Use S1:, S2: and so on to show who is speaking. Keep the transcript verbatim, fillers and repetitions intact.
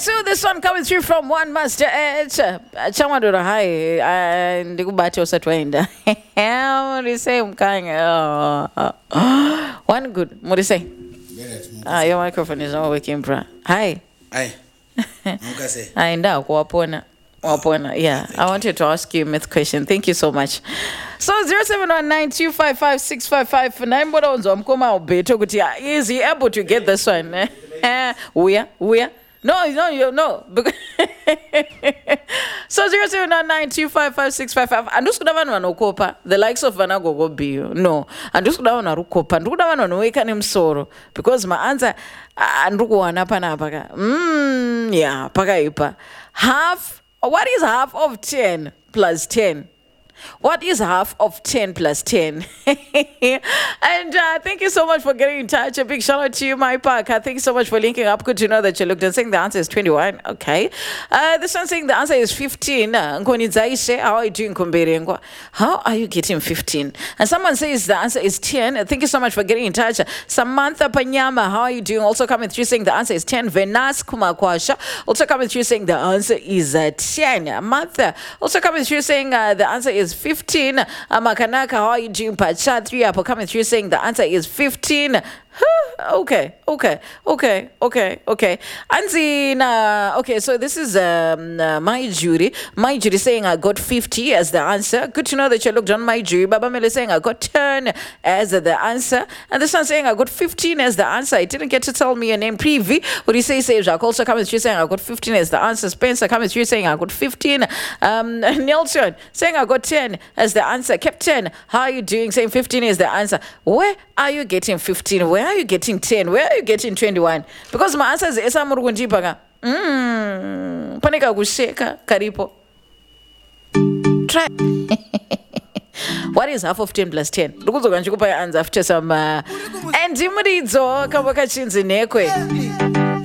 S1: So this one coming through from one master H. Chamadura hi and ndikubati osatwaenda. Murise mkanga. One good. Murise. Ah, your microphone is not working, bra. Hi.
S2: Hi. Mukase.
S1: I know kuwapona. Wapona. Yeah. I wanted to ask you a myth question. Thank you so much. So zero seven one nine two five five six five five nine bodonzo mkoma ubeto kuti is he able to get this one? Where? Where? No, no, you no. So zero seven nine nine two five five six five five. And just vanhu vanokopa the likes of Vanagogo Bio. No. And just vanhu varukopa. Ndikuda vanhu vanoweka nemusoro because my answer andikuwana panapa. Mm, yeah, pakaipa. Half. What is half of ten plus ten? What is half of ten plus ten? And uh, thank you so much for getting in touch. A big shout out to you, my park. Uh, thank you so much for linking up. Good to know that you looked and saying the answer is twenty-one. Okay. Uh, this one saying the answer is fifteen. How are you doing, Kumberengwa? How are you getting fifteen? And someone says the answer is ten. Thank you so much for getting in touch. Samantha Panyama, how are you doing? Also coming through saying the answer is ten. Venas Kumakwasha, also coming through saying the answer is uh, ten. Martha, also coming through saying uh, the answer is fifteen. Amakanaka, how are you doing? Pacha three up coming through saying the answer is fifteen. Okay, okay, okay, okay, okay. Anzina, okay, so this is um, uh, my jury. My jury saying I got fifty as the answer. Good to know that you looked on my jury. Baba Mele saying I got ten as the answer. And this one saying I got fifteen as the answer. I didn't get to tell me your name. Preview. What do you say, Save Jack? Also coming through saying I got fifteen as the answer. Spencer coming through saying I got fifteen. Um, Nelson saying I got ten as the answer. Captain, how are you doing? Saying fifteen is the answer. Where are you getting fifteen? Where are you getting ten? Where are you getting twenty-one? Because my answer is Esa Murugunjipaga. Mmm. Panika kusheka karipo. Try. What is half of ten plus ten? Lukuzo ganchukupa answer after some uh, and Dimurizo kabaka chinzi nekwe.